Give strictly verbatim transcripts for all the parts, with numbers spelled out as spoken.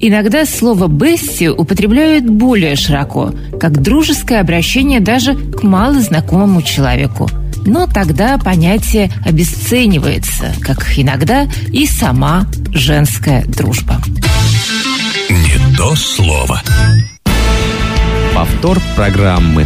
Иногда слово «бести» употребляют более широко, как дружеское обращение даже к малознакомому человеку. Но тогда понятие обесценивается, как иногда и сама женская дружба. Не то слово. Повтор программы.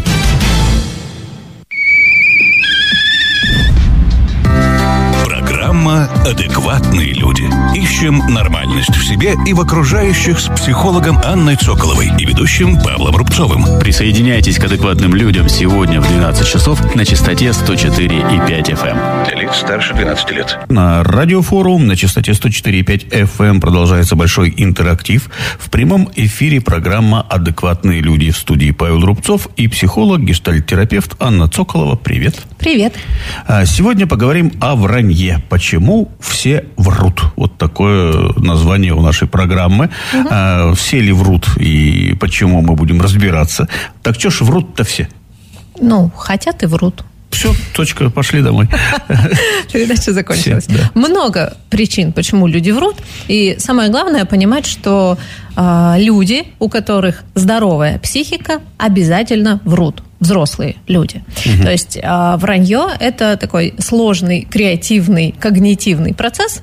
Программа «Адекватные люди». Ищем нормальность в себе и в окружающих с психологом Анной Цоколовой и ведущим Павлом Рубцовым. Присоединяйтесь к «Адекватным людям» сегодня в двенадцать часов на частоте сто четыре и пять эф эм. Для лиц старше двенадцати лет. На радиофорум на частоте сто четыре и пять эф эм продолжается большой интерактив. В прямом эфире программа «Адекватные люди». В студии Павел Рубцов и психолог, гештальт-терапевт Анна Цоколова. Привет. Привет. Сегодня поговорим о вранье. Почему все врут? Вот такое название у нашей программы. Угу. А, все ли врут и почему, мы будем разбираться. Так что ж врут-то все? Ну, хотят и врут. Все, точка, пошли домой. Передача закончилась. Все, да. Много причин, почему люди врут. И самое главное понимать, что э, люди, у которых здоровая психика, обязательно врут. Взрослые люди. Угу. То есть э, вранье – это такой сложный, креативный, когнитивный процесс,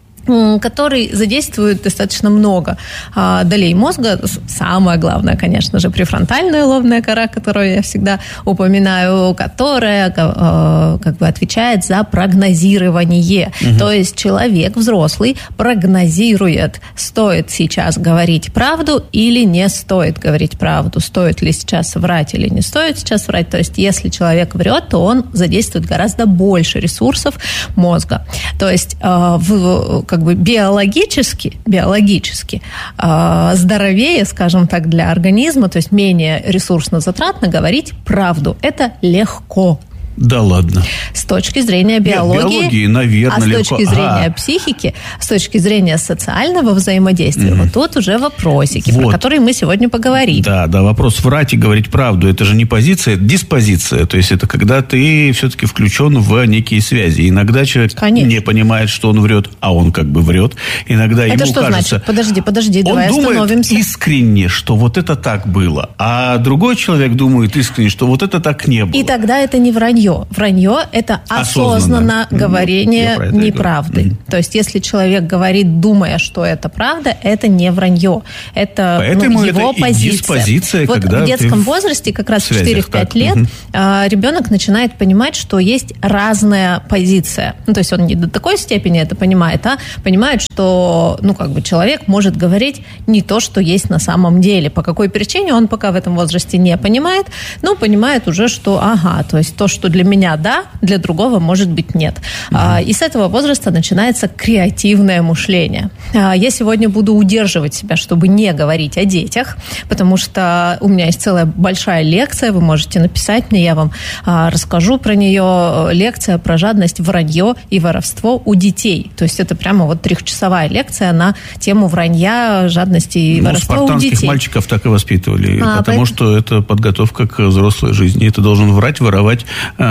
который задействует достаточно много а, долей мозга. Самое главное, конечно же, префронтальная лобная кора, которую я всегда упоминаю, которая а, как бы отвечает за прогнозирование. Угу. То есть человек взрослый прогнозирует, стоит сейчас говорить правду или не стоит говорить правду, стоит ли сейчас врать или не стоит сейчас врать. То есть если человек врет, то он задействует гораздо больше ресурсов мозга. То есть а, в как бы биологически, биологически э, здоровее, скажем так, для организма, то есть менее ресурсно затратно говорить правду. Это легко. Да ладно. С точки зрения биологии, биологии наверное, а с легко. точки зрения А. психики, с точки зрения социального взаимодействия, mm-hmm. вот тут уже вопросики, вот. Про которые мы сегодня поговорим. Да, да, вопрос врать и говорить правду, это же не позиция, это диспозиция, то есть это когда ты все-таки включен в некие связи. Иногда человек Конечно. Не понимает, что он врет, а он как бы врет. Иногда это ему что кажется... значит? Подожди, подожди, давай он остановимся. думает искренне, что вот это так было, а другой человек думает искренне, что вот это так не было. И тогда это не вранье. Вранье – это осознанно, осознанно говорение ну, неправды. Mm-hmm. То есть, если человек говорит, думая, что это правда, это не вранье. Это ну, его это позиция. диспозиция, вот когда в детском возрасте, как раз в четыре-пять лет, mm-hmm. ребенок начинает понимать, что есть разная позиция. Ну, то есть, он не до такой степени это понимает, а понимает, что ну, как бы человек может говорить не то, что есть на самом деле. По какой причине он пока в этом возрасте не понимает, но понимает уже, что ага, то есть то, что для меня да, для другого, может быть, нет. Mm-hmm. И с этого возраста начинается креативное мышление. Я сегодня буду удерживать себя, чтобы не говорить о детях, потому что у меня есть целая большая лекция, вы можете написать мне, я вам расскажу про нее. Лекция про жадность, вранье и воровство у детей. То есть это прямо вот трехчасовая лекция на тему вранья, жадности и ну, воровства у детей. Спартанских мальчиков так и воспитывали, а, потому поэтому... что это подготовка к взрослой жизни. И ты должен врать, воровать...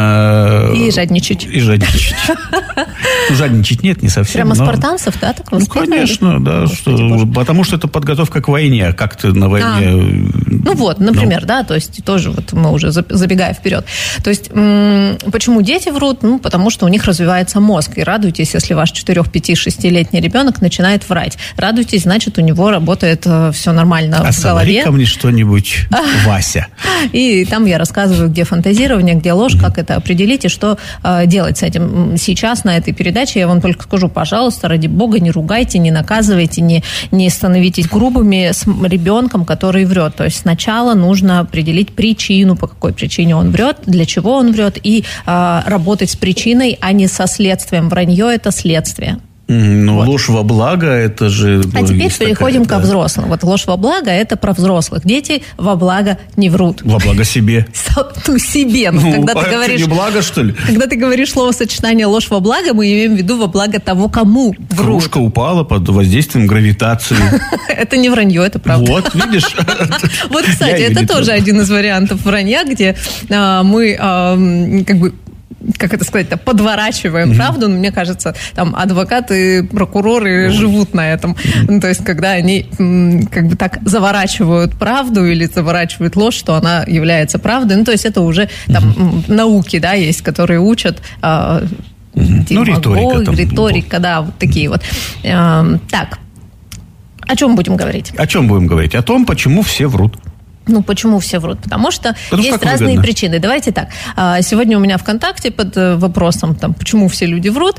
И жадничать. И жадничать. Ну, жадничать нет, не совсем. Прямо но... спартанцев, да, так воспитывали? Ну, конечно, да. Что... Потому что это подготовка к войне. Как ты на войне... А. Ну, вот, например, ну. да, то есть тоже вот мы уже забегая вперед. То есть м- почему дети врут? Ну, потому что у них развивается мозг. И радуйтесь, если ваш четыре, пять, шестилетний ребенок начинает врать. Радуйтесь, значит, у него работает э, все нормально а в голове. А ко мне что-нибудь, Вася. И там я рассказываю, где фантазирование, где ложь, как это определить и что э, делать с этим. Сейчас на этой передаче я вам только скажу, пожалуйста, ради бога, не ругайте, не наказывайте, не, не становитесь грубыми с ребенком, который врет. То есть сначала нужно определить причину, по какой причине он врет, для чего он врет, и э, работать с причиной, а не со следствием. Вранье – это следствие. Ну, вот. Ложь во благо, это же... А теперь переходим такая, ко да. взрослым. Вот ложь во благо – это про взрослых. Дети во благо не врут. Во благо себе. Ну, себе. Ну, когда а ты говоришь, это не благо, что ли? Когда ты говоришь словосочетание «ложь во благо», мы имеем в виду во благо того, кому врут. Кружка упала под воздействием гравитации. Это не вранье, это правда. Вот, видишь? Вот, кстати, это тоже один из вариантов вранья, где мы как бы как это сказать-то, подворачиваем mm-hmm. правду. Но мне кажется, там адвокаты, прокуроры mm-hmm. живут на этом. Ну, то есть, когда они как бы так заворачивают правду или заворачивают ложь, что она является правдой. Ну, то есть, это уже там mm-hmm. науки, да, есть, которые учат... Э, mm-hmm. Ну, риторика. Там. Риторика, да, вот такие вот. Э, так, о чем будем говорить? О чем будем говорить? О том, почему все врут. Ну, почему все врут? Потому что Потому есть разные выгодно. причины. Давайте так. Сегодня у меня ВКонтакте под вопросом, там, почему все люди врут,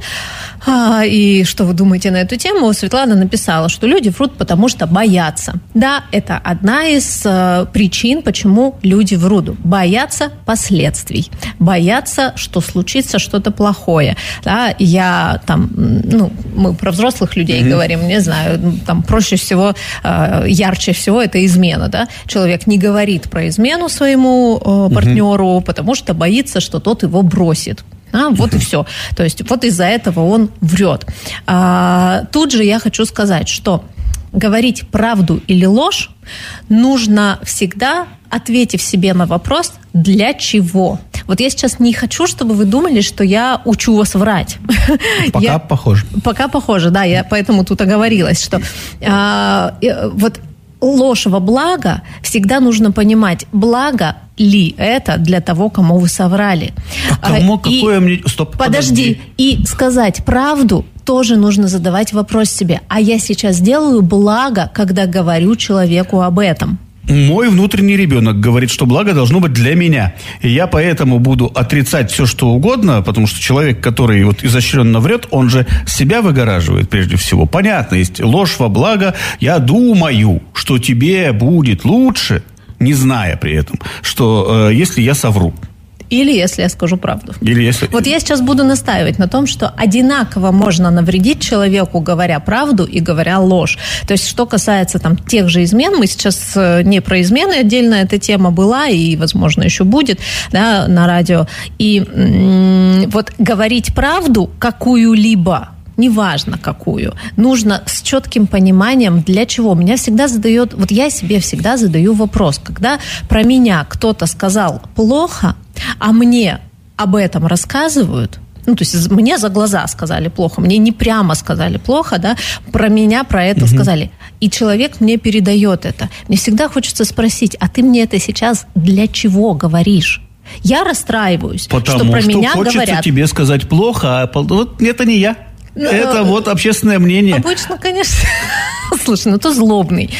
и что вы думаете на эту тему, Светлана написала, что люди врут, потому что боятся. Да, это одна из причин, почему люди врут. Боятся последствий. Боятся, что случится что-то плохое. Да, я там, ну, мы про взрослых людей mm-hmm. говорим, не знаю, там проще всего, ярче всего это измена, да. Человек не говорит про измену своему э, партнеру, угу. потому что боится, что тот его бросит. А, вот угу. и все. То есть вот из-за этого он врет. А, тут же я хочу сказать, что говорить правду или ложь нужно всегда, ответив себе на вопрос, для чего. Вот я сейчас не хочу, чтобы вы думали, что я учу вас врать. Пока я, похоже. Пока похоже, да. Я поэтому тут оговорилась, что а, вот ложь во благо, всегда нужно понимать, благо ли это для того, кому вы соврали. А кому, и, какое мне... Стоп, подожди. подожди. И сказать правду тоже нужно задавать вопрос себе. А я сейчас делаю благо, когда говорю человеку об этом? Мой внутренний ребенок говорит, что благо должно быть для меня. И я поэтому буду отрицать все, что угодно, потому что человек, который вот изощренно врет, он же себя выгораживает прежде всего. Понятно, есть ложь во благо. Я думаю, что тебе будет лучше, не зная при этом, что э, если я совру. Или если я скажу правду. Или если... Вот я сейчас буду настаивать на том, что одинаково можно навредить человеку, говоря правду и говоря ложь. То есть, что касается там тех же измен, мы сейчас не про измены, отдельно эта тема была и, возможно, еще будет, да, на радио. И м- вот говорить правду какую-либо, неважно какую, нужно с четким пониманием, для чего. Меня всегда задает, вот я себе всегда задаю вопрос, когда про меня кто-то сказал плохо, а мне об этом рассказывают, ну, то есть мне за глаза сказали плохо, мне не прямо сказали плохо, да, про меня про это угу. сказали, и человек мне передает это. Мне всегда хочется спросить, а ты мне это сейчас для чего говоришь? Я расстраиваюсь, Потому что про что меня хочется говорят. тебе сказать плохо, а вот это не я. Ну, это вот общественное мнение. Обычно, конечно. Слушай, ну ты злобный.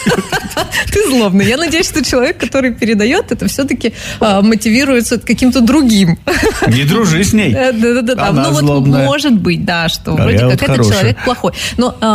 Ты злобный. Я надеюсь, что человек, который передает это, все-таки а, мотивируется каким-то другим. Не дружи с ней. Да-да-да. Она ну злобная. Вот может быть, да, что да, вроде как вот этот человек плохой. Но